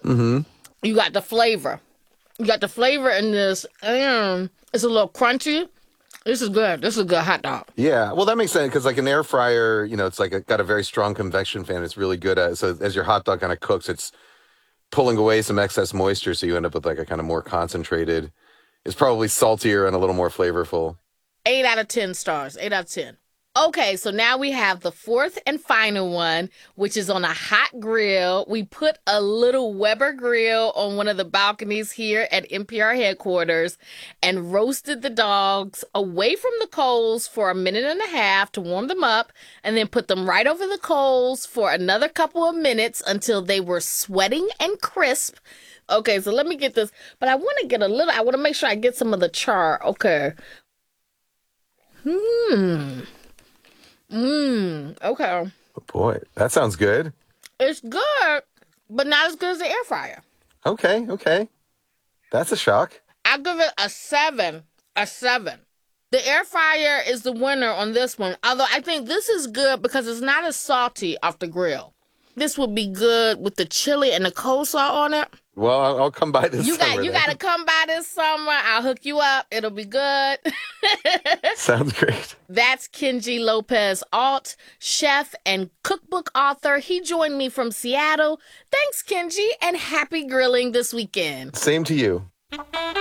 Mm-hmm. You got the flavor. You got the flavor in this, and it's a little crunchy. This is good. This is a good hot dog. Yeah, well, that makes sense because like an air fryer, it's like got a very strong convection fan. It's really good at so as your hot dog kind of cooks, it's pulling away some excess moisture, so you end up with like a kind of more concentrated. It's probably saltier and a little more flavorful. 8 out of 10 stars. 8 out of 10. Okay, so now we have the fourth and final one, which is on a hot grill. We put a little Weber grill on one of the balconies here at NPR headquarters and roasted the dogs away from the coals for a minute and a half to warm them up, and then put them right over the coals for another couple of minutes until they were sweating and crisp. Okay, so let me get this, but I want to make sure I get some of the char. Okay. Okay. Oh, boy, that sounds good. It's good, but not as good as the air fryer. Okay. That's a shock. I give it a 7. A 7. The air fryer is the winner on this one. Although I think this is good because it's not as salty off the grill. This would be good with the chili and the coleslaw on it. Well, I'll come by this summer You then. got to come by this summer. I'll hook you up. It'll be good. Sounds great. That's Kenji Lopez Alt, chef and cookbook author. He joined me from Seattle. Thanks, Kenji, and happy grilling this weekend. Same to you.